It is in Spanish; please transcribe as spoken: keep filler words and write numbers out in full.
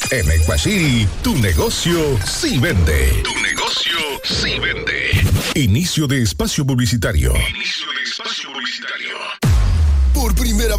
En Equacity, tu negocio sí vende. Tu negocio sí vende. Inicio de espacio publicitario. Inicio de espacio publicitario. Por primera